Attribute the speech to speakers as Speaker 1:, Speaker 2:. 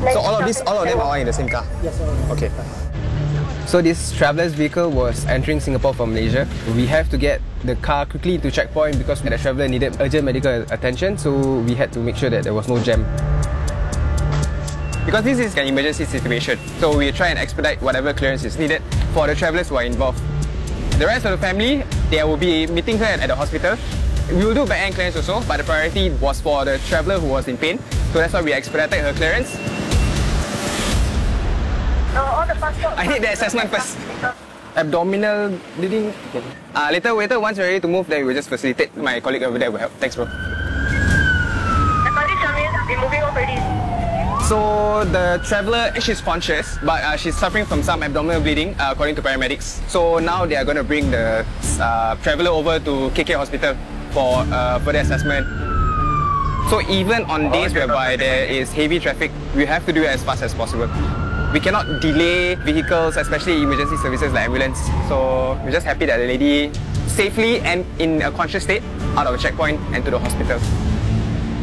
Speaker 1: So all of them are in the same car?
Speaker 2: Yes, sir.
Speaker 1: Okay. So this traveller's vehicle was entering Singapore from Malaysia. We have to get the car quickly to checkpoint because the traveller needed urgent medical attention, so we had to make sure that there was no jam. Because this is an emergency situation, so we try and expedite whatever clearance is needed for the travellers who are involved. The rest of the family, they will be meeting her at the hospital. We will do back-end clearance also, but the priority was for the traveller who was in pain, so that's why we expedited her clearance. I need the assessment first. Abdominal bleeding. Later, once you're ready to move, then we'll just facilitate. My colleague over there will help. Thanks, bro.
Speaker 3: The condition is we're moving off already.
Speaker 1: So the traveller, she's conscious, but she's suffering from some abdominal bleeding, according to paramedics. So now they are going to bring the traveller over to KK Hospital for further assessment. So even on days whereby there is heavy traffic, we have to do it as fast as possible. We cannot delay vehicles, especially emergency services like ambulance. So we're just happy that the lady safely and in a conscious state out of a checkpoint and to the hospital.